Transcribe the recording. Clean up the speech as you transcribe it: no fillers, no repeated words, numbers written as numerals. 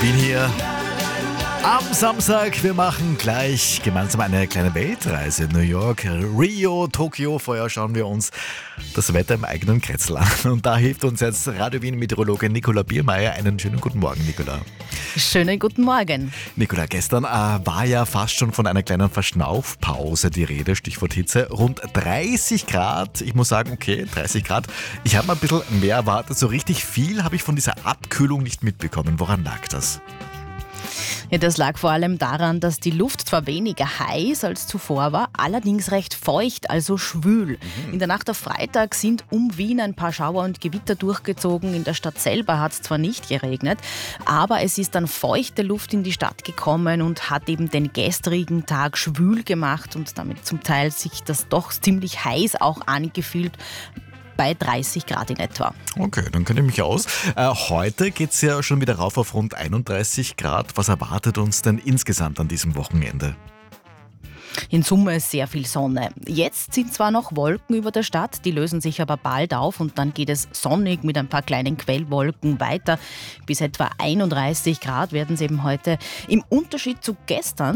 Wien hier. Am Samstag, wir machen gleich gemeinsam eine kleine Weltreise in New York, Rio, Tokio. Vorher schauen wir uns das Wetter im eigenen Kretzel an. Und da hilft uns jetzt Radio Wien Meteorologe Nicola Biermeier. Einen schönen guten Morgen, Nicola. Schönen guten Morgen. Nicola, gestern war ja fast schon von einer kleinen Verschnaufpause die Rede, Stichwort Hitze. Rund 30 Grad, ich muss sagen, okay, 30 Grad. Ich habe mal ein bisschen mehr erwartet, so richtig viel habe ich von dieser Abkühlung nicht mitbekommen. Woran lag das? Ja, das lag vor allem daran, dass die Luft zwar weniger heiß als zuvor war, allerdings recht feucht, also schwül. In der Nacht auf Freitag sind um Wien ein paar Schauer und Gewitter durchgezogen. In der Stadt selber hat es zwar nicht geregnet, aber es ist dann feuchte Luft in die Stadt gekommen und hat eben den gestrigen Tag schwül gemacht und damit zum Teil sich das doch ziemlich heiß auch angefühlt. Bei 30 Grad in etwa. Okay, dann kenne ich mich aus. Heute geht es ja schon wieder rauf auf rund 31 Grad. Was erwartet uns denn insgesamt an diesem Wochenende? In Summe sehr viel Sonne. Jetzt sind zwar noch Wolken über der Stadt, die lösen sich aber bald auf und dann geht es sonnig mit ein paar kleinen Quellwolken weiter. Bis etwa 31 Grad werden es eben heute. Im Unterschied zu gestern